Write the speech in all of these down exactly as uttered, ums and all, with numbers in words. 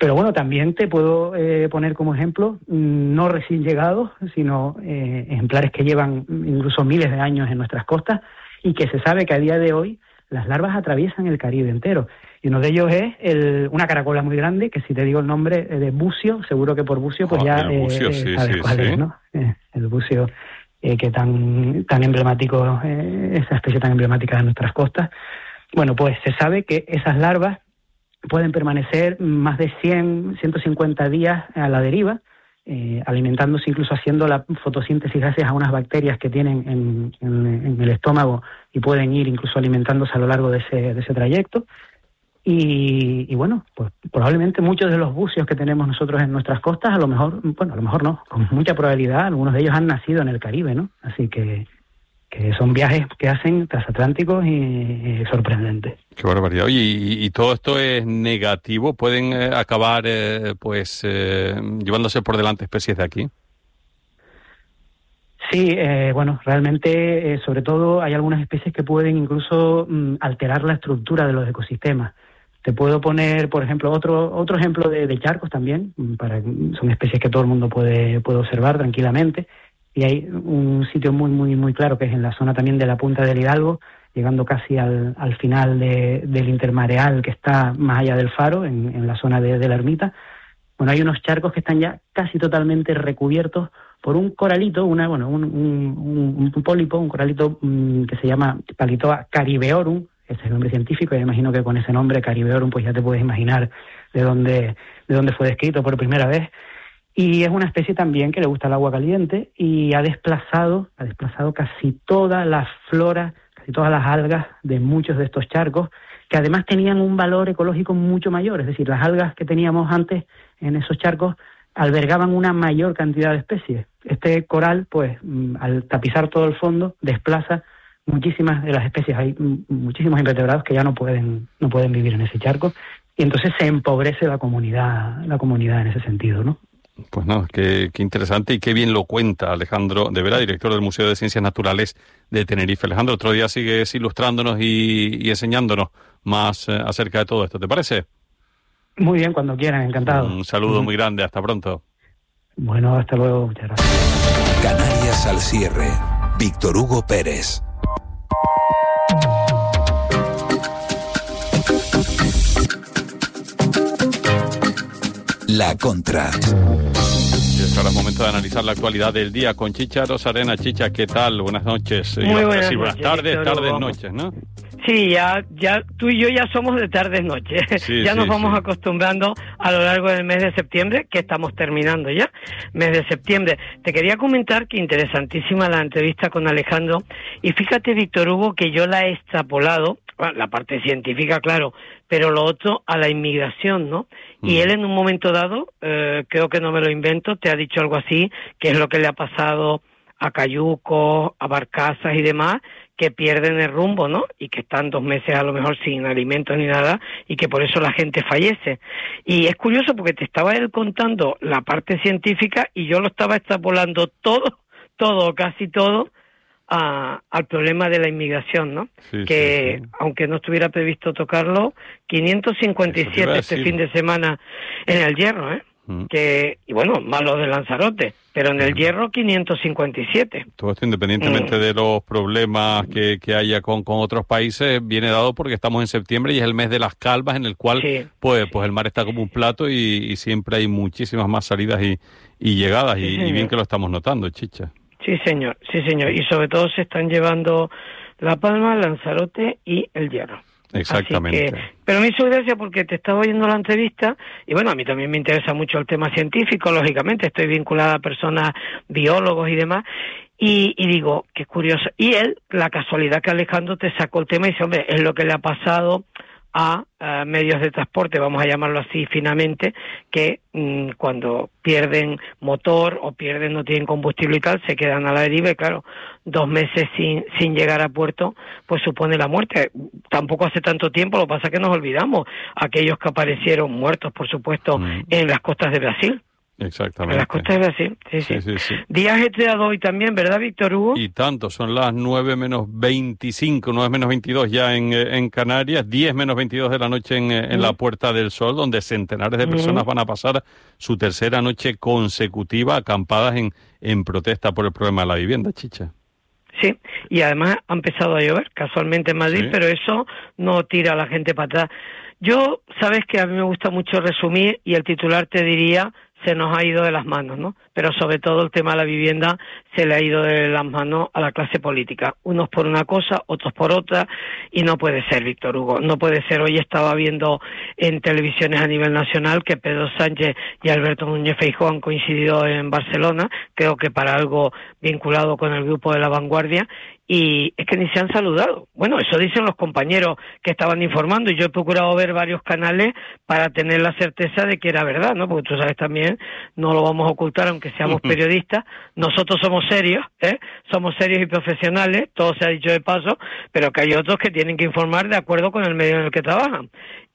Pero bueno, también te puedo eh, poner como ejemplo, no recién llegados, sino eh, ejemplares que llevan incluso miles de años en nuestras costas y que se sabe que a día de hoy las larvas atraviesan el Caribe entero. Y uno de ellos es el, una caracola muy grande, que si te digo el nombre de bucio, seguro que por bucio pues oh, ya el bucio, eh, sí, sabes sí, cuál sí. es, ¿no? Eh, el bucio eh, que tan, tan emblemático, eh, esa especie tan emblemática de nuestras costas. Bueno, pues se sabe que esas larvas pueden permanecer más de cien, ciento cincuenta días a la deriva, eh, alimentándose, incluso haciendo la fotosíntesis gracias a unas bacterias que tienen en, en, en el estómago y pueden ir incluso alimentándose a lo largo de ese, de ese trayecto. Y, y bueno, pues probablemente muchos de los bucios que tenemos nosotros en nuestras costas, a lo mejor, bueno, a lo mejor no, con mucha probabilidad, algunos de ellos han nacido en el Caribe, ¿no? Así que que son viajes que hacen transatlánticos y, y sorprendentes. Qué barbaridad. Oye, ¿y, y todo esto es negativo? ¿Pueden eh, acabar eh, pues eh, llevándose por delante especies de aquí? Sí, eh, bueno, realmente, eh, sobre todo, hay algunas especies que pueden incluso mm, alterar la estructura de los ecosistemas. Te puedo poner, por ejemplo, otro otro ejemplo de, de charcos también, para son especies que todo el mundo puede puede observar tranquilamente. Y hay un sitio muy, muy, muy claro que es en la zona también de la Punta del Hidalgo, llegando casi al, al final de, del intermareal que está más allá del faro, en, en la zona de, de la ermita. Bueno, hay unos charcos que están ya casi totalmente recubiertos por un coralito, una bueno, un, un, un, un pólipo, un coralito um, que se llama Palitoa caribeorum, ese es el nombre científico, y imagino que con ese nombre, caribeorum, pues ya te puedes imaginar de dónde, de dónde fue descrito por primera vez. Y es una especie también que le gusta el agua caliente y ha desplazado, ha desplazado casi toda la flora, casi todas las algas de muchos de estos charcos, que además tenían un valor ecológico mucho mayor. Es decir, las algas que teníamos antes en esos charcos albergaban una mayor cantidad de especies. Este coral, pues, al tapizar todo el fondo, desplaza muchísimas de las especies. Hay muchísimos invertebrados que ya no pueden, no pueden vivir en ese charco, y entonces se empobrece la comunidad, la comunidad en ese sentido, ¿no? Pues no, qué, qué interesante y qué bien lo cuenta Alejandro de Vera, director del Museo de Ciencias Naturales de Tenerife. Alejandro, otro día sigues ilustrándonos y, y enseñándonos más eh, acerca de todo esto, ¿te parece? Muy bien, cuando quieran, encantado. Un saludo uh-huh. muy grande, hasta pronto. Bueno, hasta luego, muchas gracias. Canarias al cierre, Víctor Hugo Pérez. La Contra. Y ahora es momento de analizar la actualidad del día con Chicha Rosarena. Chicha, ¿qué tal? Buenas noches. Muy buenas, sí, noches, buenas tardes, Víctor, tardes, Hugo. noches, ¿no? Sí, ya, ya tú y yo ya somos de tardes, noches. Sí, ya sí, nos vamos sí. acostumbrando a lo largo del mes de septiembre, que estamos terminando ya, mes de septiembre. Te quería comentar que interesantísima la entrevista con Alejandro, y fíjate, Víctor Hugo, que yo la he extrapolado, bueno, la parte científica, claro, pero lo otro a la inmigración, ¿no? Y él en un momento dado, eh, creo que no me lo invento, te ha dicho algo así, que es lo que le ha pasado a cayucos, a barcazas y demás, que pierden el rumbo, ¿no? Y que están dos meses a lo mejor sin alimentos ni nada, y que por eso la gente fallece. Y es curioso porque te estaba él contando la parte científica y yo lo estaba extrapolando todo, todo, casi todo, A, al problema de la inmigración, ¿no? Sí, que, sí, sí. aunque no estuviera previsto tocarlo, quinientos cincuenta y siete este fin de semana en el Hierro, ¿eh? Mm. Que, y bueno, más los de Lanzarote, pero en el mm. Hierro quinientos cincuenta y siete. Todo esto, independientemente mm. de los problemas que, que haya con, con otros países, viene dado porque estamos en septiembre y es el mes de las calvas, en el cual sí, pues, sí. pues el mar está como un plato y, y siempre hay muchísimas más salidas y, y llegadas, sí, y, y bien que lo estamos notando, Chicha. Sí, señor, sí, señor. Y sobre todo se están llevando La Palma, Lanzarote y el Hierro. Exactamente. Así que, pero me hizo gracia porque te estaba oyendo la entrevista y bueno, a mí también me interesa mucho el tema científico, lógicamente, estoy vinculada a personas, biólogos y demás, y, y digo, qué curioso. Y él, la casualidad que Alejandro te sacó el tema y dice, hombre, es lo que le ha pasado a, a medios de transporte, vamos a llamarlo así finamente, que mmm, cuando pierden motor o pierden, no tienen combustible y tal, se quedan a la deriva y claro, dos meses sin, sin llegar a puerto, pues supone la muerte. Tampoco hace tanto tiempo, lo que pasa es que nos olvidamos, aquellos que aparecieron muertos, por supuesto, mm. en las costas de Brasil. Exactamente. En las costas es así, sí, sí. sí, sí, sí. Días estreado hoy también, ¿verdad, Víctor Hugo? Y tanto, son las nueve menos veinticinco, nueve menos veintidós ya en, en Canarias, diez menos veintidós de la noche en, en mm. la Puerta del Sol, donde centenares de personas mm. van a pasar su tercera noche consecutiva acampadas en, en protesta por el problema de la vivienda, Chicha. Sí, y además ha empezado a llover, casualmente en Madrid, sí. pero eso no tira a la gente para atrás. Yo, sabes que a mí me gusta mucho resumir y el titular te diría, se nos ha ido de las manos, ¿no? Pero sobre todo el tema de la vivienda se le ha ido de las manos a la clase política. Unos por una cosa, otros por otra, y no puede ser, Víctor Hugo, no puede ser. Hoy estaba viendo en televisiones a nivel nacional que Pedro Sánchez y Alberto Núñez Feijóo han coincidido en Barcelona, creo que para algo vinculado con el grupo de La Vanguardia, y es que ni se han saludado. Bueno, eso dicen los compañeros que estaban informando, y yo he procurado ver varios canales para tener la certeza de que era verdad, ¿no? Porque tú sabes también, no lo vamos a ocultar aunque seamos periodistas, nosotros somos serios, ¿eh? Somos serios y profesionales, todo se ha dicho de paso, pero que hay otros que tienen que informar de acuerdo con el medio en el que trabajan.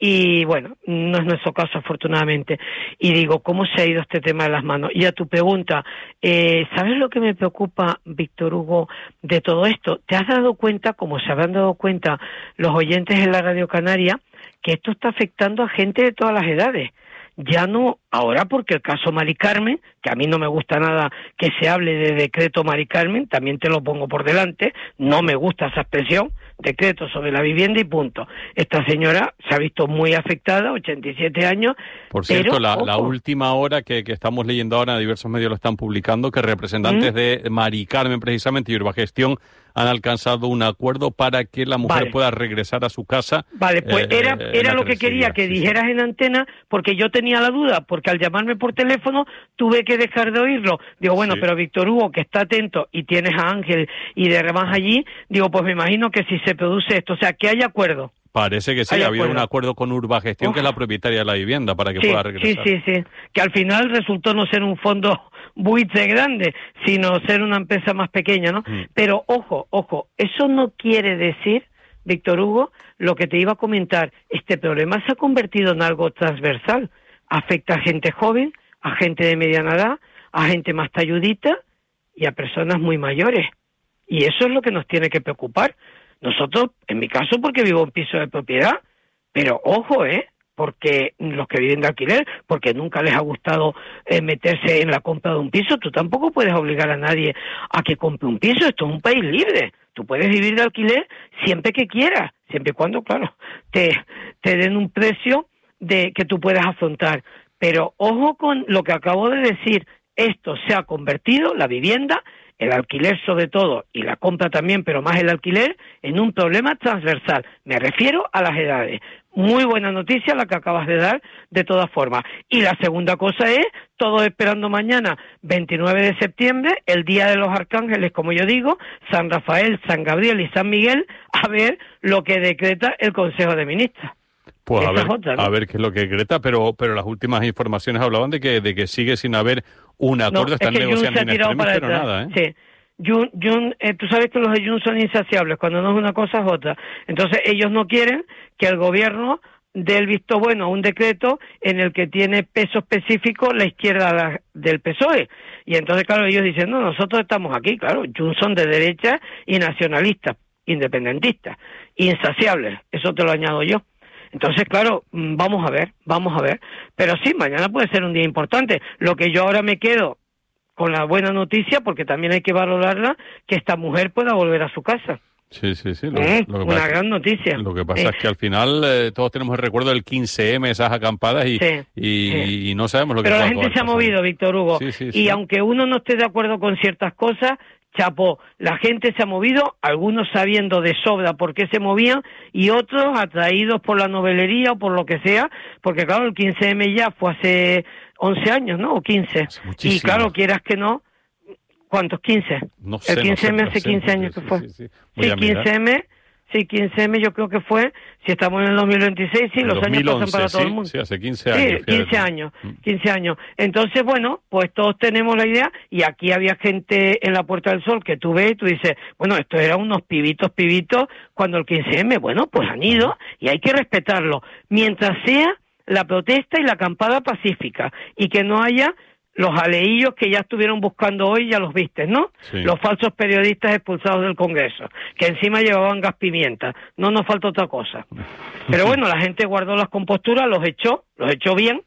Y bueno, no es nuestro caso afortunadamente. Y digo, ¿cómo se ha ido este tema de las manos? Y a tu pregunta, eh, ¿sabes lo que me preocupa, Víctor Hugo, de todo esto? ¿Te has dado cuenta, como se habrán dado cuenta los oyentes en la Radio Canaria, que esto está afectando a gente de todas las edades? Ya no ahora porque el caso Mari Carmen, que a mí no me gusta nada que se hable de decreto Mari Carmen, también te lo pongo por delante, no me gusta esa expresión, decreto sobre la vivienda y punto. Esta señora se ha visto muy afectada, ochenta y siete años. Por cierto, pero, la, la última hora que, que estamos leyendo ahora, diversos medios lo están publicando, que representantes ¿Mm? de Mari Carmen precisamente y Urbagestión han alcanzado un acuerdo para que la mujer vale. pueda regresar a su casa. Vale, pues eh, era, era lo que quería que sí, dijeras sí. en antena, porque yo tenía la duda, porque al llamarme por teléfono tuve que dejar de oírlo. Digo, bueno, sí. pero Víctor Hugo, que está atento, y tienes a Ángel y de demás allí, digo, pues me imagino que si se produce esto, o sea, que hay acuerdo. Parece que sí, ha habido un acuerdo con Urbagestión, Uf. que es la propietaria de la vivienda, para que sí, pueda regresar. Sí, sí, sí, que al final resultó no ser un fondo buitre grande, sino ser una empresa más pequeña, ¿no? Mm. Pero ojo, ojo, eso no quiere decir, Víctor Hugo, lo que te iba a comentar, este problema se ha convertido en algo transversal, afecta a gente joven, a gente de mediana edad, a gente más talludita y a personas muy mayores. Y eso es lo que nos tiene que preocupar. Nosotros, en mi caso, porque vivo en piso de propiedad, pero ojo, ¿eh? Porque los que viven de alquiler, porque nunca les ha gustado eh, meterse en la compra de un piso, tú tampoco puedes obligar a nadie a que compre un piso, esto es un país libre, tú puedes vivir de alquiler siempre que quieras, siempre y cuando, claro, te, te den un precio de que tú puedas afrontar, pero ojo con lo que acabo de decir, esto se ha convertido, la vivienda, el alquiler sobre todo, y la compra también, pero más el alquiler, en un problema transversal. Me refiero a las edades. Muy buena noticia la que acabas de dar, de todas formas. Y la segunda cosa es, todos esperando mañana, veintinueve de septiembre, el Día de los Arcángeles, como yo digo, San Rafael, San Gabriel y San Miguel, a ver lo que decreta el Consejo de Ministros. Pues a ver, otra, ¿no? a ver qué es lo que decreta, pero pero las últimas informaciones hablaban de que de que sigue sin haber un acuerdo, no, están es que negociando en extremis, pero atrás. nada, ¿eh? Sí. Jun, Jun, eh, tú sabes que los de Jun son insaciables, cuando no es una cosa es otra. Entonces ellos no quieren que el gobierno dé el visto bueno a un decreto en el que tiene peso específico la izquierda la, del P S O E. Y entonces, claro, ellos dicen, no, nosotros estamos aquí, claro, Jun son de derecha y nacionalistas, independentistas, insaciables, eso te lo añado yo. Entonces, claro, vamos a ver, vamos a ver. Pero sí, mañana puede ser un día importante. Lo que yo ahora me quedo con la buena noticia, porque también hay que valorarla, que esta mujer pueda volver a su casa. Sí, sí, sí. Lo, ¿Eh? lo que Una pasa, gran noticia. Lo que pasa eh. es que al final eh, todos tenemos el recuerdo del quince eme, esas acampadas, y, sí, y, sí. y no sabemos lo que Pero va a la gente se ha pasar. movido, Víctor Hugo. Sí, sí, y sí. aunque uno no esté de acuerdo con ciertas cosas, chapó, la gente se ha movido, algunos sabiendo de sobra por qué se movían y otros atraídos por la novelería o por lo que sea, porque claro, el quince eme ya fue hace once años, ¿no? O quince. Y claro, quieras que no, ¿cuántos? quince. No sé, el quince eme no sé, hace quince años sí, que fue. Sí, sí, sí. sí quince eme, sí, quince eme yo creo que fue, si estamos en el dos mil veintiséis, sí, el los dos mil once, años pasan para todo sí, el mundo. Sí, hace quince años. Sí, fíjate. quince años, quince años. Entonces, bueno, pues todos tenemos la idea, y aquí había gente en la Puerta del Sol que tú ves y tú dices, bueno, estos eran unos pibitos, pibitos, cuando el quince eme, bueno, pues han ido y hay que respetarlo, mientras sea la protesta y la acampada pacífica, y que no haya los aleillos que ya estuvieron buscando hoy, ya los viste, ¿no? Sí. Los falsos periodistas expulsados del Congreso, que encima llevaban gas pimienta. No nos falta otra cosa. Pero bueno, la gente guardó las composturas, los echó, los echó bien,